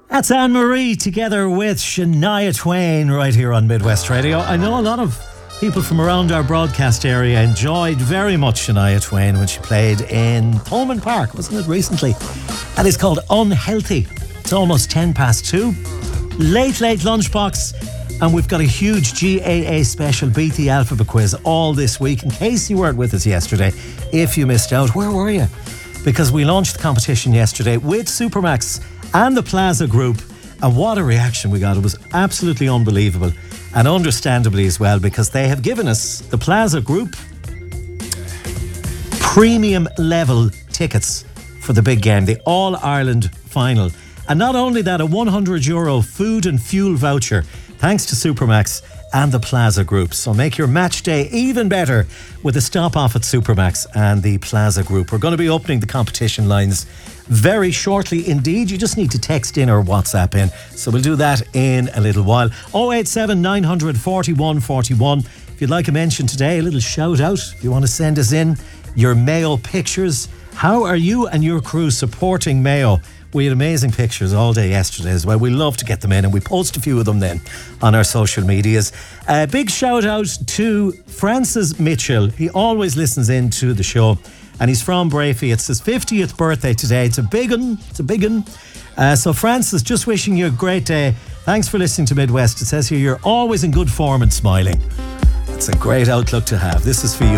That's Anne-Marie together with Shania Twain right here on Midwest Radio. I know a lot of people from around our broadcast area enjoyed very much Shania Twain when she played in Thomond Park, wasn't it, recently? That is called Unhealthy. It's almost 2:10. Late lunchbox. And we've got a huge GAA special Beat the Alphabet quiz all this week. In case you weren't with us yesterday, if you missed out, where were you? Because we launched the competition yesterday with Supermax and the Plaza Group, and what a reaction we got. It was absolutely unbelievable, and understandably as well, because they have given us, the Plaza Group, premium level tickets for the big game, the All-Ireland final. And not only that, a €100 food and fuel voucher, thanks to Supermax and the Plaza Group. So make your match day even better with a stop off at Supermax and the Plaza Group. We're going to be opening the competition lines very shortly indeed. You just need to text in or WhatsApp in. So we'll do that in a little while. 087 900 41 41. If you'd like a mention today, a little shout out, if you want to send us in your Mayo pictures. How are you and your crew supporting Mayo? We had amazing pictures all day yesterday as well. We love to get them in, and we post a few of them then on our social medias. A big shout out to Francis Mitchell. He always listens in to the show, and he's from Brafey. It's his 50th birthday today. It's a big one. So Francis, just wishing you a great day. Thanks for listening to Midwest. It says here you're always in good form and smiling. That's a great outlook to have. This is for you.